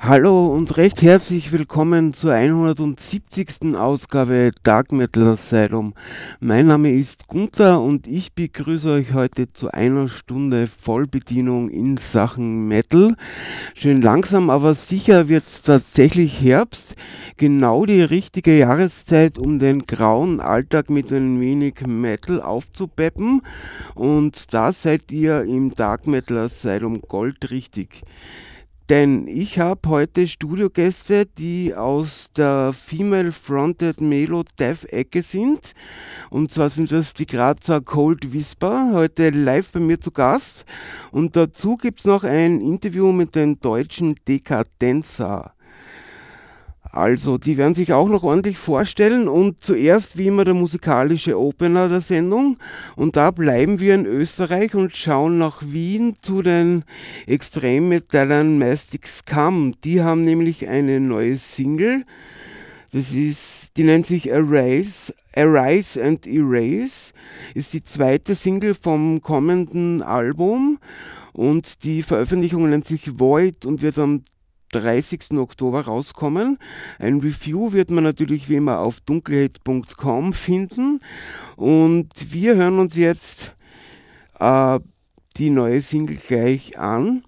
Hallo und recht herzlich willkommen zur 170. Ausgabe Dark Metal Asylum. Mein Name ist Gunther und ich begrüße euch heute zu einer Stunde Vollbedienung in Sachen Metal. Schön langsam, aber sicher wird es tatsächlich Herbst. Genau die richtige Jahreszeit, um den grauen Alltag mit ein wenig Metal aufzupeppen. Und da seid ihr im Dark Metal Asylum goldrichtig. Denn ich habe heute Studiogäste, die aus der Female Fronted Melo Death Ecke sind. Und zwar sind das die Grazer Cold Whisper, heute live bei mir zu Gast. Und dazu gibt es noch ein Interview mit den deutschen Dekadenza. Also, die werden sich auch noch ordentlich vorstellen und zuerst wie immer der musikalische Opener der Sendung und da bleiben wir in Österreich und schauen nach Wien zu den Extremmetallern Mastic Scum. Die haben nämlich eine neue Single, die nennt sich Arise and Erase, ist die zweite Single vom kommenden Album und die Veröffentlichung nennt sich Void und wird am 30. Oktober rauskommen. Ein Review wird man natürlich wie immer auf dunkelheit.com finden. Und wir hören uns jetzt die neue Single gleich an.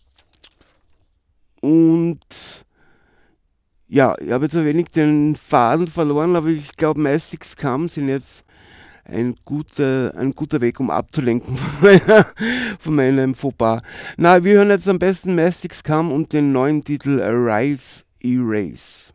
Und ja, ich habe jetzt ein wenig den Faden verloren, aber ich glaube, Mastic Scum sind jetzt ein guter Weg, um abzulenken von meinem Fauxpas. Na, wir hören jetzt am besten Mastic Scum und den neuen Titel Arise Erase.